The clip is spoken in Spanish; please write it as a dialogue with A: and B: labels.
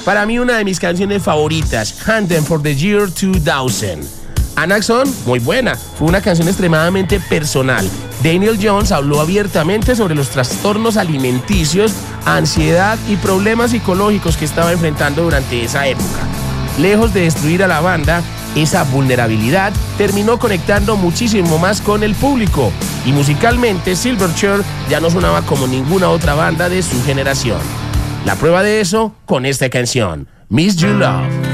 A: Para mí, una de mis canciones favoritas, Anthem for the Year 2000. Anaxon, muy buena, fue una canción extremadamente personal. Daniel Johns habló abiertamente sobre los trastornos alimenticios, ansiedad y problemas psicológicos que estaba enfrentando durante esa época. Lejos de destruir a la banda, esa vulnerabilidad terminó conectando muchísimo más con el público y musicalmente Silverchair ya no sonaba como ninguna otra banda de su generación. La prueba de eso con esta canción, Miss You Love.